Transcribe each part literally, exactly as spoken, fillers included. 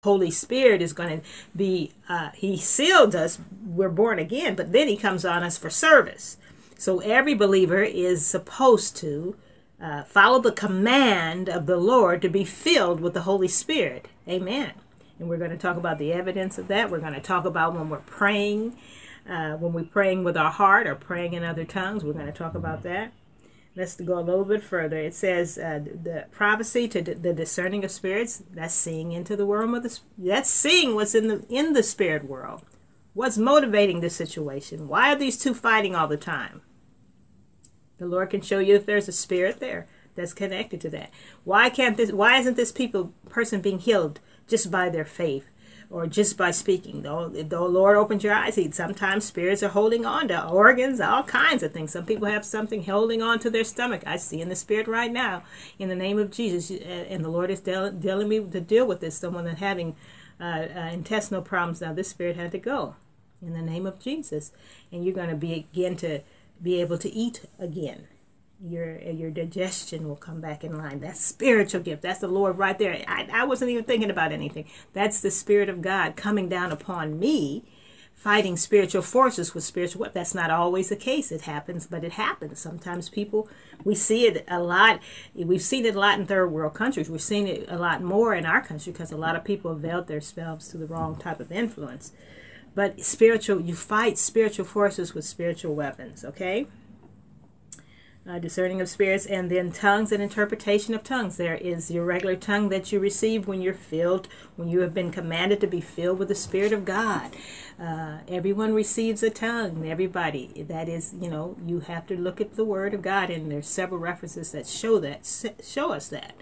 Holy Spirit is going to be, uh, he sealed us, we're born again, but then he comes on us for service. So every believer is supposed to uh, follow the command of the Lord to be filled with the Holy Spirit. Amen. And we're going to talk about the evidence of that. We're going to talk about when we're praying, uh, when we're praying with our heart or praying in other tongues. We're going to talk about that. Let's go a little bit further. It says uh, the prophecy to d- the discerning of spirits. That's seeing into the realm of the. That's seeing what's in the in the spirit world. What's motivating this situation? Why are these two fighting all the time? The Lord can show you if there's a spirit there that's connected to that. Why can't this? Why isn't this people person being healed just by their faith? Or just by speaking. Though the Lord opens your eyes, he, sometimes spirits are holding on to organs, all kinds of things. Some people have something holding on to their stomach. I see in the spirit right now, in the name of Jesus, and the Lord is telling me to deal with this. Someone that's having uh, uh, intestinal problems now. This spirit had to go in the name of Jesus, and you're going to begin to be able to eat again. Your your digestion will come back in line. That's spiritual gift. That's the Lord right there. I, I wasn't even thinking about anything. That's the Spirit of God coming down upon me, fighting spiritual forces with spiritual weapons. That's not always the case. It happens, but it happens. Sometimes people, we see it a lot. We've seen it a lot in third world countries. We're seeing it a lot more in our country because a lot of people availed themselves to the wrong type of influence. But spiritual, you fight spiritual forces with spiritual weapons, okay? Uh, discerning of spirits, and then tongues and interpretation of tongues. There is your regular tongue that you receive when you're filled, when you have been commanded to be filled with the Spirit of God. Uh, everyone receives a tongue. Everybody. That is, you know, you have to look at the Word of God, and there's several references that show that, show us that.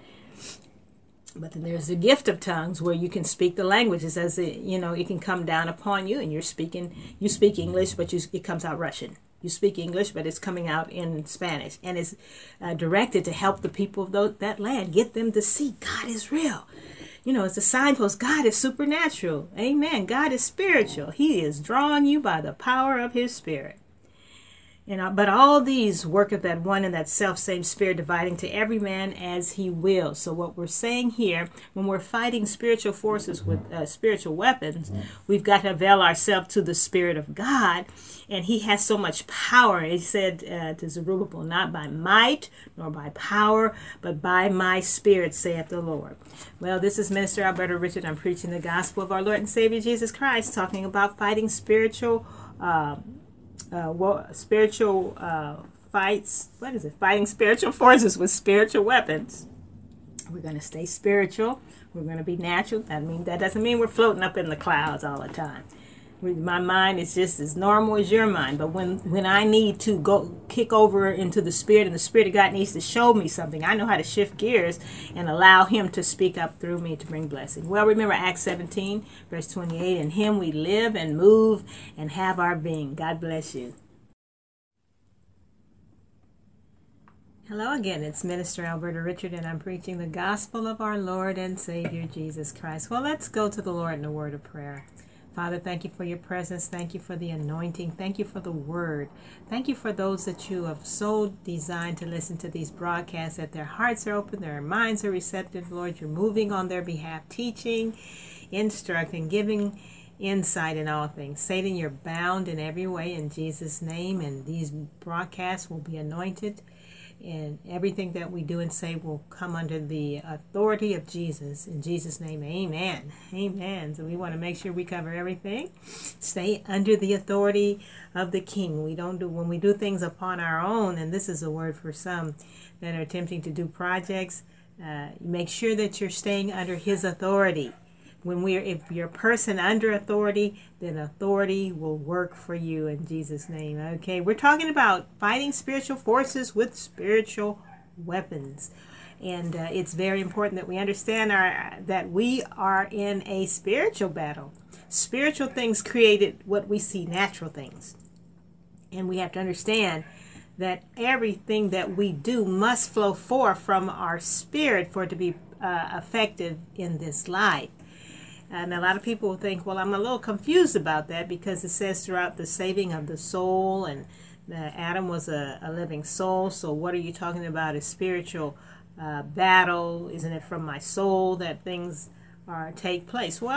But then there's the gift of tongues where you can speak the languages as it, you know, it can come down upon you, and you're speaking, you speak English, but you, it comes out Russian. You speak English, but it's coming out in Spanish, and it's uh, directed to help the people of those, that land, get them to see God is real. You know, it's a signpost. God is supernatural. Amen. God is spiritual. He is drawing you by the power of his Spirit. You know, but all these work of that one and that self-same Spirit, dividing to every man as he will. So what we're saying here, when we're fighting spiritual forces with uh, spiritual weapons, we've got to avail ourselves to the Spirit of God, and he has so much power. He said uh, to Zerubbabel, not by might nor by power, but by my Spirit, saith the Lord. Well, this is Minister Alberta Richard. I'm preaching the gospel of our Lord and Savior Jesus Christ, talking about fighting spiritual uh, Uh, well, spiritual uh, fights. What is it? Fighting spiritual forces with spiritual weapons. We're going to stay spiritual. We're going to be natural. I mean, that doesn't mean we're floating up in the clouds all the time. My mind is just as normal as your mind. But when, when I need to go kick over into the Spirit, and the Spirit of God needs to show me something, I know how to shift gears and allow him to speak up through me to bring blessing. Well, remember Acts seventeen, verse twenty-eight, in him we live and move and have our being. God bless you. Hello again, it's Minister Alberta Richard, and I'm preaching the gospel of our Lord and Savior Jesus Christ. Well, let's go to the Lord in a word of prayer. Father, thank you for your presence. Thank you for the anointing. Thank you for the word. Thank you for those that you have so designed to listen to these broadcasts, that their hearts are open, their minds are receptive. Lord, you're moving on their behalf, teaching, instructing, giving insight in all things. Satan, you're bound in every way in Jesus' name, and these broadcasts will be anointed. And everything that we do and say will come under the authority of Jesus. In Jesus' name, amen. Amen. So we want to make sure we cover everything. Stay under the authority of the King. We don't do, when we do things upon our own, and this is a word for some that are attempting to do projects, uh, make sure that you're staying under his authority. When we're, if you're a person under authority, then authority will work for you in Jesus' name. Okay, we're talking about fighting spiritual forces with spiritual weapons, and uh, it's very important that we understand our that we are in a spiritual battle. Spiritual things created what we see natural things, and we have to understand that everything that we do must flow forth from our spirit for it to be uh, effective in this life. And a lot of people will think, well, I'm a little confused about that, because it says throughout the saving of the soul, and uh, Adam was a, a living soul. So what are you talking about? A spiritual uh, battle? Isn't it from my soul that things or take place. Well,